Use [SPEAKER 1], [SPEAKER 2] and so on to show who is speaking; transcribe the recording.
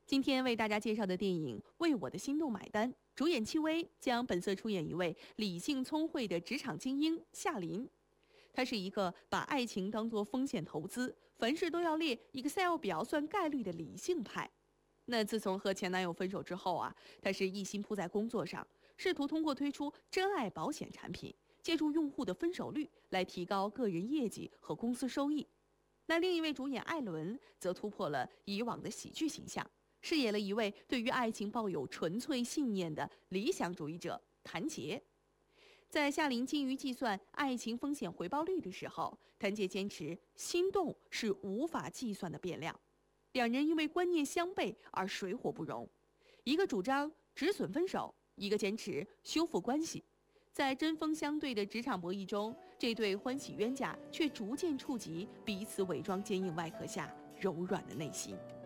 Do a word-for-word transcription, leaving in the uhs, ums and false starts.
[SPEAKER 1] 今天为大家介绍的电影《为我的心动买单》，主演戚薇将本色出演一位理性聪慧的职场精英夏琳。她是一个把爱情当作风险投资，凡事都要列 Excel 表算概率的理性派。那自从和前男友分手之后啊，她是一心扑在工作上，试图通过推出真爱保险产品，借助用户的分手率来提高个人业绩和公司收益。那另一位主演艾伦则突破了以往的喜剧形象，饰演了一位对于爱情抱有纯粹信念的理想主义者谭杰。在夏琳精于计算爱情风险回报率的时候，谭杰坚持心动是无法计算的变量。两人因为观念相悖而水火不容，一个主张止损分手，一个坚持修复关系。在针锋相对的职场博弈中，这对欢喜冤家却逐渐触及彼此伪装坚硬外壳下柔软的内心。